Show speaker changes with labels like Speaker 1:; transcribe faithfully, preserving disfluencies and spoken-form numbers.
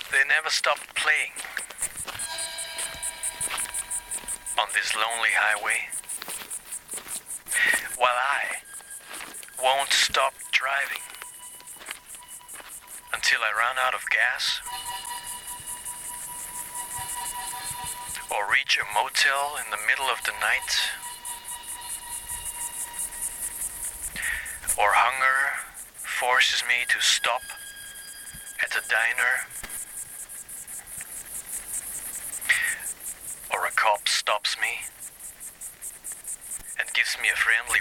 Speaker 1: They never stop playing on this lonely highway, while I won't stop driving until I run out of gas or reach a motel in the middle of the night, or hunger forces me to stop at a diner, or a cop stops me and gives me a friendly